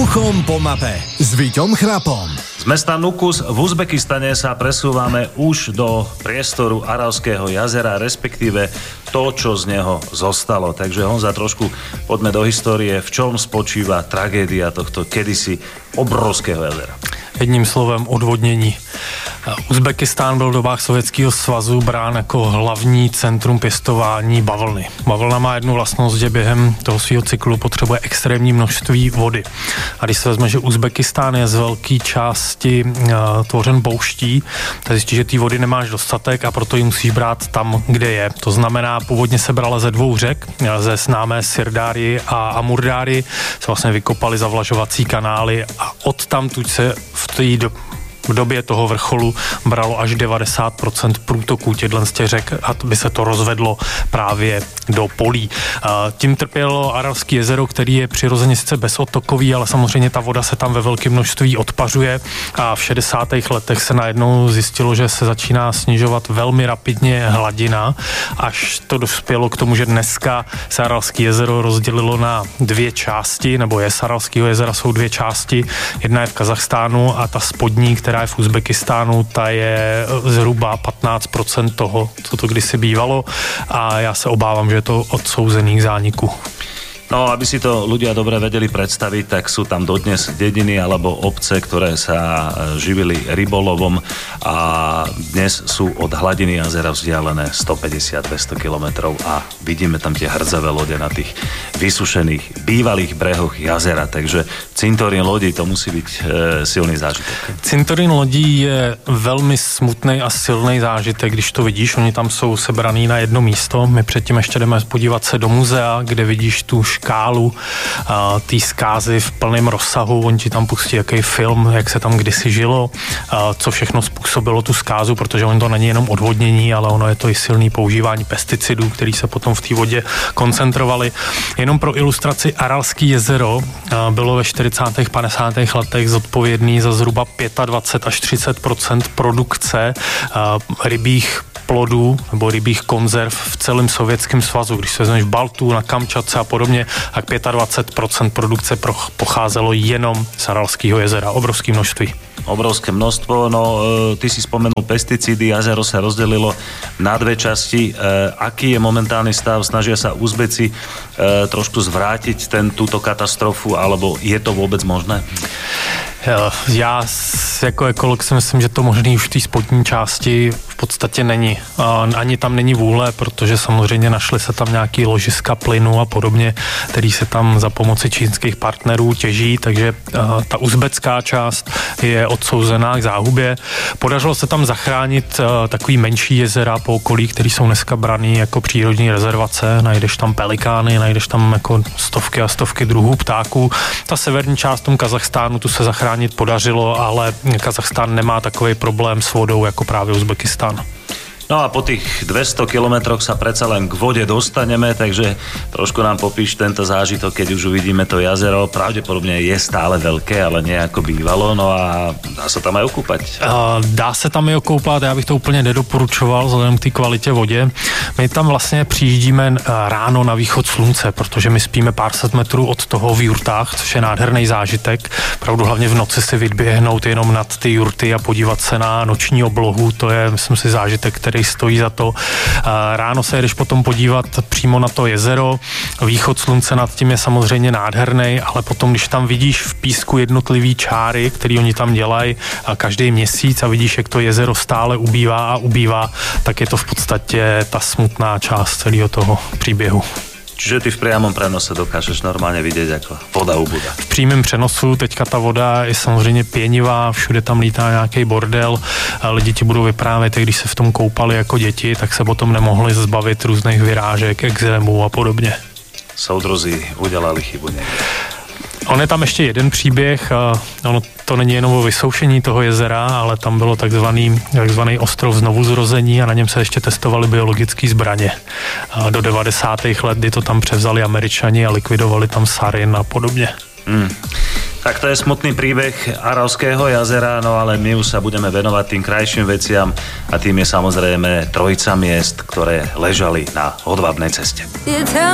Uchom po mape s Víťom Chrapom. Z mesta Nukus v Uzbekistane sa presúvame už do priestoru Aravského jazera, respektíve to, čo z neho zostalo. Takže Honza, trošku poďme do histórie, v čom spočíva tragédia tohto kedysi obrovského jazera. Jedním slovem odvodnění. Uzbekistán byl v dobách Sovětského svazu brán jako hlavní centrum pěstování bavlny. Bavlna má jednu vlastnost, že během toho svého cyklu potřebuje extrémní množství vody. A když se vezme, že Uzbekistán je z velké části tvořen pouští, tak zjistí, že té vody nemáš dostatek a proto ji musíš brát tam, kde je. To znamená, původně se brala ze dvou řek, ze známé Sirdáry a Amurdáry, se vlastně vykopaly zavlažovací kanály a odtamtud se v době toho vrcholu bralo až 90% průtoků těchto z těch řek, aby se to rozvedlo právě do polí. Tím trpělo Aravské jezero, který je přirozeně sice bezodtokový, ale samozřejmě ta voda se tam ve velkém množství odpařuje a v 60. letech se najednou zjistilo, že se začíná snižovat velmi rapidně hladina, až to dospělo k tomu, že dneska se Aravské jezero rozdělilo na dvě části, nebo z Aravského jezera jsou dvě části. Jedna je v Kazachstánu a ta spodní, která je v Uzbekistánu, ta je zhruba 15% toho, co to kdysi bývalo a já se obávám, že je to odsouzený k zániku. No, aby si to ľudia dobre vedeli predstaviť, tak sú tam dodnes dediny alebo obce, ktoré sa živili rybolovom a dnes sú od hladiny jazera vzdialené 150-200 kilometrov a vidíme tam tie hrdzavé lode na tých vysušených bývalých brehoch jazera, takže cintorín lodí to musí byť silný zážitek. Cintorín lodí je velmi smutný a silný zážitek, když to vidíš, oni tam jsou sebraný na jedno místo, my předtím ještě jdeme podívat se do muzea, kde vidíš tu škálu té zkázy v plném rozsahu, oni ti tam pustí jaký film, jak se tam kdysi žilo, co všechno způsobilo tu zkázu, protože ono to není jenom odvodnění, ale ono je to i silný používání pesticidů, který se potom v té vodě koncentrovali. Jenom pro ilustraci, Aralské jezero bylo ve 40. 50. letech zodpovědný za zhruba 25 až 30% produkce rybích plodů nebo rybích konzerv v celém Sovětském svazu. Když se vezmeš v Baltu, na Kamčatce a podobně, tak 25% produkce pocházelo jenom z Aralského jezera. Obrovské množství. Obrovské množstvo, no ty si spomenul pesticídy, jazero sa rozdelilo na dve časti. Aký je momentálny stav? Snažia sa Uzbeci trošku zvrátiť túto katastrofu, alebo je to vôbec možné? Já jako ekolog si myslím, že to možný už v té spodní části v podstatě není. Ani tam není vůle, protože samozřejmě našly se tam nějaký ložiska plynu a podobně, který se tam za pomoci čínských partnerů těží, takže ta uzbecká část je odsouzená k záhubě. Podařilo se tam zachránit takový menší jezera po okolí, který jsou dneska braný jako přírodní rezervace. Najdeš tam pelikány, najdeš tam jako stovky a stovky druhů ptáků. Ta severní část tom Kazachstánu tu se zachránit podařilo, ale Kazachstán nemá takový problém s vodou jako právě Uzbekistán. No a po tých 200 kilometroch sa predsa len k vode dostaneme, takže trošku nám popíš tento zážitok, keď už uvidíme to jazero. Pravdepodobne je stále veľké, ale nie ako bývalo, no a dá sa tam aj okúpať. Dá se tam i okoupat, já bych to úplně nedoporučoval vzhledem k té kvalitě vodě. My tam vlastně přijíždíme ráno na východ slunce, protože my spíme pár set metrů od toho v jurtách, což je nádherný zážitek. Pravdu hlavně v noci si vyběhnout jenom nad ty jurty a podívat se na noční oblohu, to je, myslím si, zážitek, který stojí za to. Ráno se jdeš potom podívat přímo na to jezero. Východ slunce nad tím je samozřejmě nádherný, ale potom, když tam vidíš v písku jednotlivý čáry, který oni tam dělají každý měsíc a vidíš, jak to jezero stále ubývá a ubývá, tak je to v podstatě ta smutná část celého toho příběhu. Čiže ty v priamom prenose dokážeš normálně vidět, jako voda ubúda. V přímém přenosu teďka ta voda je samozřejmě pěnivá, všude tam lítá nějaký bordel, lidi ti budou vyprávět, když se v tom koupali jako děti, tak se potom nemohli zbavit různých vyrážek, exémů a podobně. Soudruzi udělali chybu někde. On je tam ještě jeden příběh, ono to není jenom o vysoušení toho jezera, ale tam bylo takzvaný ostrov znovuzrození a na něm se ještě testovaly biologické zbraně. Do 90. let, kdy to tam převzali Američani a likvidovali tam sarin a podobně. Tak to je smutný príbeh Aravského jazera, no ale my už sa budeme venovať tým krajším veciam a tým je samozrejme trojica miest, ktoré ležali na hodvábnej ceste.